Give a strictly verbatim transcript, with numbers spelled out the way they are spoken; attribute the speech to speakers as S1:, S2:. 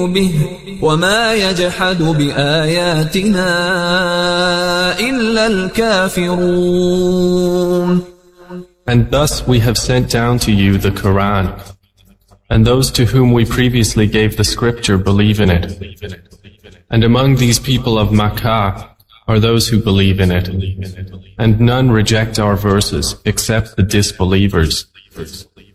S1: به وما يجحد بآياتنا إلا الكافرون.
S2: And thus we have sent down to you the Quran, and those to whom we previously gave the scripture believe in it. And among these people of Makkah are those who believe in it, and none reject our verses except the disbelievers.